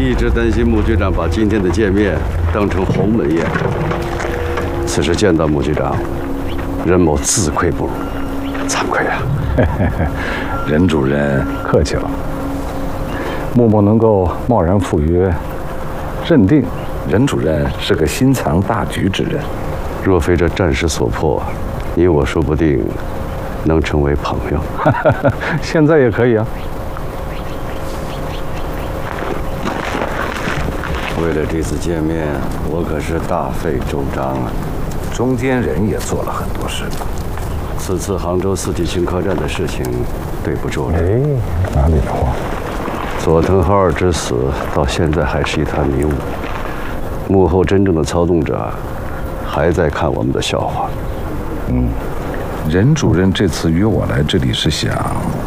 一直担心穆局长把今天的见面当成鸿门宴。此时见到穆局长，任某自愧不如，惭愧啊！ 任主任客气了。穆某能够贸然赴约，认定任主任是个心藏大局之人。 若非这战事所迫，你我说不定能成为朋友。 现在也可以啊。 为了这次见面，我可是大费周章啊。 中间人也做了很多事。 此次杭州四季青客栈的事情，对不住了。 哎，哪里的话？ 佐藤浩二之死到现在还是一团迷雾，幕后真正的操纵者还在看我们的笑话。 任主任这次约我来这里是想